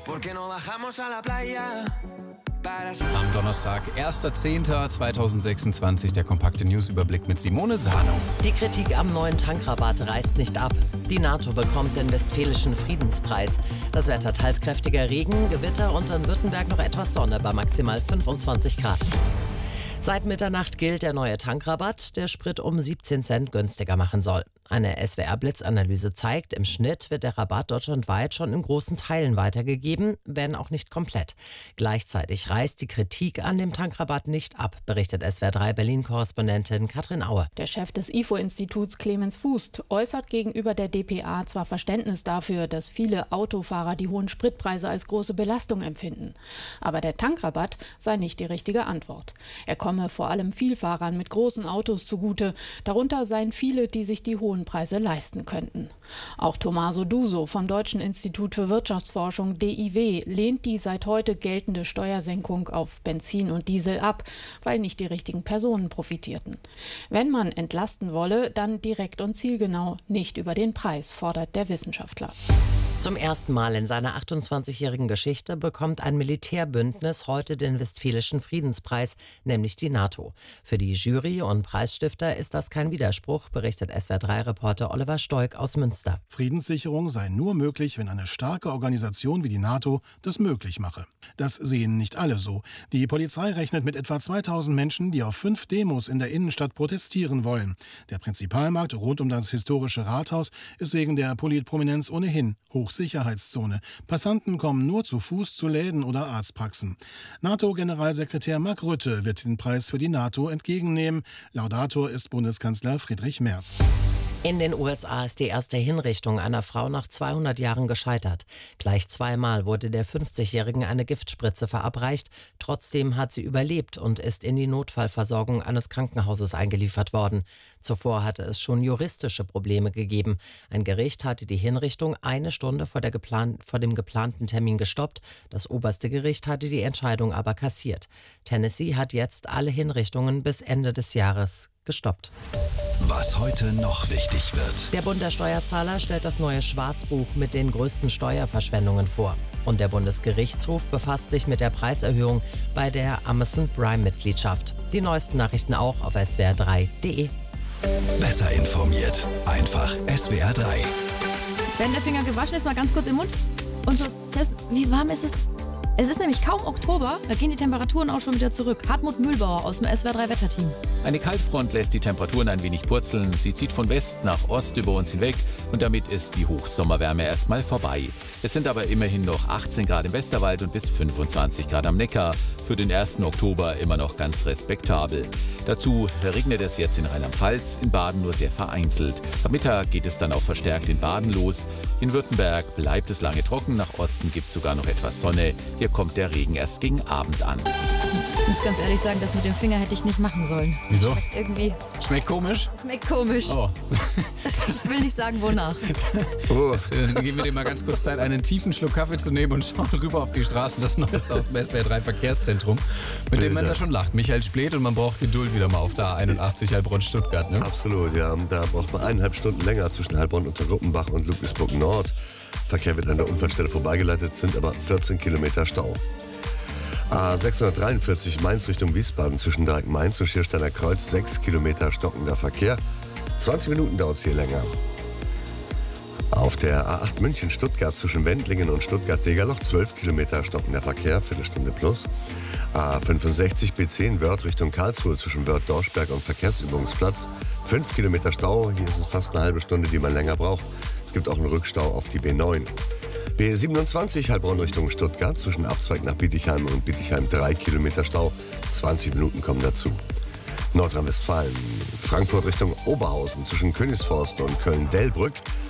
Am Donnerstag, 1.10.2026, der kompakte Newsüberblick mit Simone Sano. Die Kritik am neuen Tankrabatt reißt nicht ab. Die NATO bekommt den Westfälischen Friedenspreis. Das Wetter teils kräftiger Regen, Gewitter und in Württemberg noch etwas Sonne bei maximal 25 Grad. Seit Mitternacht gilt der neue Tankrabatt, der Sprit um 17 Cent günstiger machen soll. Eine SWR-Blitzanalyse zeigt, im Schnitt wird der Rabatt deutschlandweit schon in großen Teilen weitergegeben, wenn auch nicht komplett. Gleichzeitig reißt die Kritik an dem Tankrabatt nicht ab, berichtet SWR3 Berlin-Korrespondentin Katrin Aue. Der Chef des IFO-Instituts Clemens Fußt äußert gegenüber der dpa zwar Verständnis dafür, dass viele Autofahrer die hohen Spritpreise als große Belastung empfinden. Aber der Tankrabatt sei nicht die richtige Antwort. Er komme vor allem Vielfahrern mit großen Autos zugute. Darunter seien viele, die sich die hohen Preise leisten könnten. Auch Tommaso Duso vom Deutschen Institut für Wirtschaftsforschung DIW lehnt die seit heute geltende Steuersenkung auf Benzin und Diesel ab, weil nicht die richtigen Personen profitierten. Wenn man entlasten wolle, dann direkt und zielgenau, nicht über den Preis, fordert der Wissenschaftler. Zum ersten Mal in seiner 28-jährigen Geschichte bekommt ein Militärbündnis heute den Westfälischen Friedenspreis, nämlich die NATO. Für die Jury und Preisstifter ist das kein Widerspruch, berichtet SWR3-Reporter Oliver Stoik aus Münster. Friedenssicherung sei nur möglich, wenn eine starke Organisation wie die NATO das möglich mache. Das sehen nicht alle so. Die Polizei rechnet mit etwa 2000 Menschen, die auf 5 Demos in der Innenstadt protestieren wollen. Der Prinzipalmarkt rund um das historische Rathaus ist wegen der Politprominenz ohnehin Hochsicherheitszone. Passanten kommen nur zu Fuß zu Läden oder Arztpraxen. NATO-Generalsekretär Mark Rutte wird den Preis für die NATO entgegennehmen. Laudator ist Bundeskanzler Friedrich Merz. In den USA ist die erste Hinrichtung einer Frau nach 200 Jahren gescheitert. Gleich zweimal wurde der 50-Jährigen eine Giftspritze verabreicht. Trotzdem hat sie überlebt und ist in die Notfallversorgung eines Krankenhauses eingeliefert worden. Zuvor hatte es schon juristische Probleme gegeben. Ein Gericht hatte die Hinrichtung eine Stunde vor dem geplanten Termin gestoppt. Das oberste Gericht hatte die Entscheidung aber kassiert. Tennessee hat jetzt alle Hinrichtungen bis Ende des Jahres gestoppt. Was heute noch wichtig wird. Der Bund der Steuerzahler stellt das neue Schwarzbuch mit den größten Steuerverschwendungen vor. Und der Bundesgerichtshof befasst sich mit der Preiserhöhung bei der Amazon Prime-Mitgliedschaft. Die neuesten Nachrichten auch auf swr3.de. Besser informiert. Einfach SWR3. Wenn der Finger gewaschen ist, mal ganz kurz im Mund und so testen, wie warm ist es? Es ist nämlich kaum Oktober, da gehen die Temperaturen auch schon wieder zurück. Hartmut Mühlbauer aus dem SWR3-Wetterteam. Eine Kaltfront lässt die Temperaturen ein wenig purzeln. Sie zieht von West nach Ost über uns hinweg und damit ist die Hochsommerwärme erstmal vorbei. Es sind aber immerhin noch 18 Grad im Westerwald und bis 25 Grad am Neckar. Für den 1. Oktober immer noch ganz respektabel. Dazu regnet es jetzt in Rheinland-Pfalz, in Baden nur sehr vereinzelt. Am Mittag geht es dann auch verstärkt in Baden los. In Württemberg bleibt es lange trocken, nach Osten gibt es sogar noch etwas Sonne. Hier kommt der Regen erst gegen Abend an. Ich muss ganz ehrlich sagen, das mit dem Finger hätte ich nicht machen sollen. Wieso? Schmeckt irgendwie. Schmeckt komisch? Schmeckt komisch. Oh. Ich will nicht sagen, wonach. Dann geben wir dir mal ganz kurz Zeit, einen tiefen Schluck Kaffee zu nehmen und schauen rüber auf die Straßen. Das Neueste aus dem SWR3 Verkehrszentrum, mit dem man da schon lacht. Michael Spleth, und man braucht Geduld wieder mal auf der A81 Heilbronn-Stuttgart. Ne? Absolut, ja. Da braucht man 1,5 Stunden länger zwischen Heilbronn und Gruppenbach und Ludwigsburg Nord. Verkehr wird an der Unfallstelle vorbeigeleitet, sind aber 14 Kilometer Stau. A643 Mainz Richtung Wiesbaden zwischen Dreieck Mainz und Schiersteiner Kreuz, 6 Kilometer stockender Verkehr. 20 Minuten dauert es hier länger. Auf der A8 München-Stuttgart zwischen Wendlingen und Stuttgart-Degerloch 12 Kilometer stockender Verkehr, Viertelstunde plus. A65 B10 Wörth Richtung Karlsruhe zwischen Wörth-Dorschberg und Verkehrsübungsplatz. 5 Kilometer Stau, hier ist es fast eine halbe Stunde, die man länger braucht. Es gibt auch einen Rückstau auf die B9. B27 Heilbronn Richtung Stuttgart zwischen Abzweig nach Bietigheim und Bietigheim 3 Kilometer Stau. 20 Minuten kommen dazu. Nordrhein-Westfalen, Frankfurt Richtung Oberhausen zwischen Königsforst und Köln-Delbrück